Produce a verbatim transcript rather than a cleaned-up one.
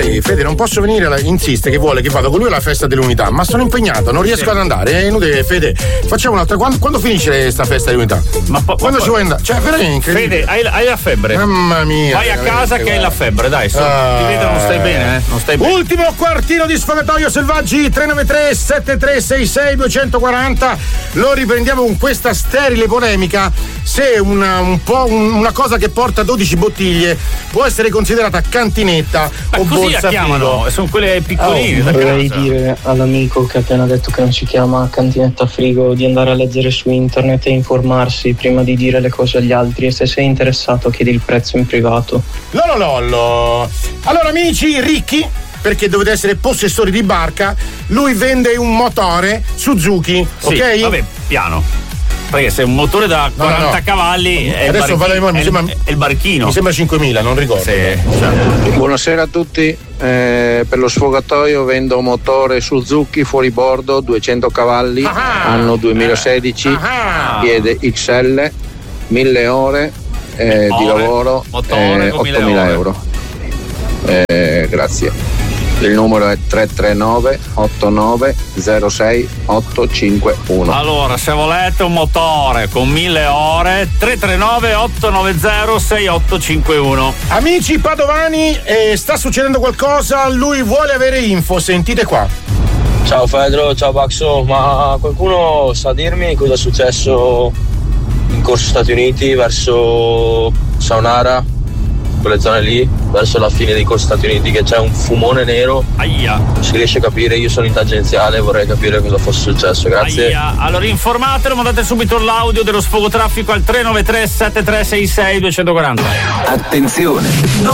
sai, Fede, non posso venire, insiste che vuole che vada con lui alla festa dell'unità, ma sono impegnato, non riesco sì. ad andare. È inutile, Fede. Facciamo un'altra. Quando, quando finisce sta festa dell'unità? Ma po- quando ma ci vuoi andare? Cioè, veramente. Fede, hai, hai la febbre. Mamma mia. Vai a casa che hai la febbre, dai, su. Ah, ti vedo, non stai bene, eh? Non stai bene. Ultimo quartino di Sfogatoio Selvaggi, tre nove tre sette tre sei sei due quattro zero. Lo riprendiamo con questa sterile polemica. Se una, un po' un, una cosa che porta dodici bottiglie può essere considerata cantinetta ma o così borsa la chiamano, frigo. Sono quelle piccoline. Oh, vorrei dire all'amico che ha appena detto che non si chiama cantinetta frigo di andare a leggere su internet e informarsi prima di dire le cose agli altri, e se sei interessato chiedi il prezzo in privato. Lolo lollo. Allora amici ricchi, perché dovete essere possessori di barca, lui vende un motore Suzuki, sì, ok? Vabbè, piano. Perché se un motore da quaranta no, no. cavalli è adesso il, barchino, mi è, sembra, il, è il barchino. Mi sembra cinquemila, non ricordo. Sì, certo. Buonasera a tutti, eh, per lo sfogatoio vendo motore Suzuki fuori bordo duecento cavalli, ah, anno duemilasedici, ah, piede X L, mille ore eh, di lavoro, eh, ottomila euro. Eh, grazie. Il numero è tre tre nove otto nove zero sei otto cinque uno. Allora, se volete un motore con mille ore, tre tre nove otto nove zero sei otto cinque uno. Amici padovani, eh, sta succedendo qualcosa, lui vuole avere info, sentite qua. Ciao Fedro, ciao Baxo, ma qualcuno sa dirmi cosa è successo in corso Stati Uniti verso Saunara? Quelle zone lì, verso la fine dei corsi Stati Uniti, che c'è un fumone nero. Aia. Non si riesce a capire, io sono in tangenziale, vorrei capire cosa fosse successo, grazie. Aia. Allora informatelo, mandate subito l'audio dello sfogo traffico al tre nove tre sette tre sei sei due quattro zero. Attenzione, non